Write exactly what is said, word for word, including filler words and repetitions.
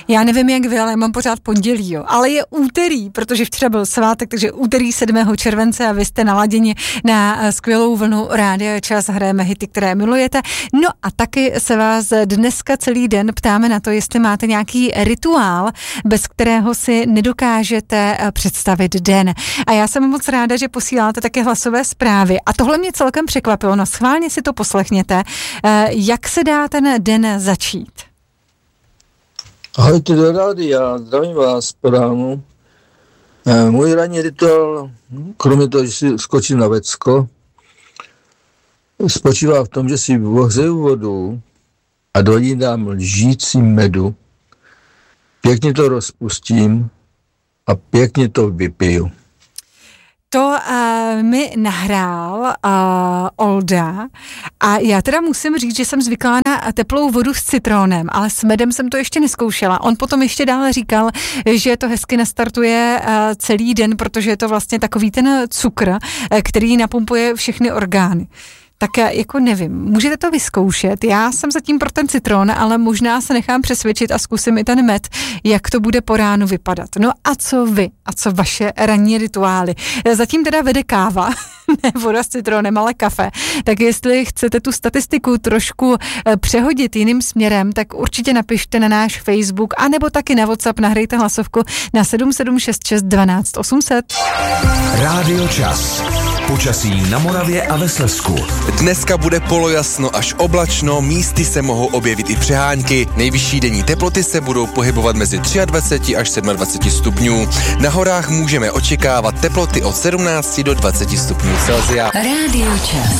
Já nevím, jak vy, ale já mám pořád pondělí, jo. Ale je úterý, protože včera byl svátek, takže úterý sedmého července a vy jste naladěni na skvělou vlnu Rádia Čas, hrajeme hity, které milujete. No a taky se vás dneska celý den ptáme na to, jestli máte nějaký rituál, bez kterého si nedokážete představit den. A já jsem moc ráda, že posíláte také hlasové zprávy. A tohle mě celkem překvapilo. No schválně si to poslechněte. Jak se dá ten den začít? Ahojte do rádia, zdravím vás po ránu. Můj ranní rituál, kromě toho, že si skočím na vecko, spočívá v tom, že si ohřeju vodu a do ní dám lžící medu, pěkně to rozpustím a pěkně to vypiju. To uh, mi nahrál uh, Olda a já teda musím říct, že jsem zvyklá na teplou vodu s citronem, ale s medem jsem to ještě neskoušela. On potom ještě dále říkal, že to hezky nastartuje uh, celý den, protože je to vlastně takový ten cukr, uh, který napumpuje všechny orgány. Tak jako nevím, můžete to vyzkoušet, já jsem zatím pro ten citron, ale možná se nechám přesvědčit a zkusím i ten med, jak to bude po ránu vypadat. No a co vy? A co vaše ranní rituály? Zatím teda vede káva, ne voda s citronem, ale kafe. Tak jestli chcete tu statistiku trošku přehodit jiným směrem, tak určitě napište na náš Facebook, anebo taky na WhatsApp, nahrajte hlasovku na sedm sedm šest šest dvanáct osm set. Rádio Čas. Počasí na Moravě a ve Slezsku. Dneska bude polojasno až oblačno, místy se mohou objevit i přehánky. Nejvyšší denní teploty se budou pohybovat mezi dvacet tři až dvacet sedm stupňů. Na horách můžeme očekávat teploty od sedmnáct do dvaceti stupňů Celsia. Rádio Čas.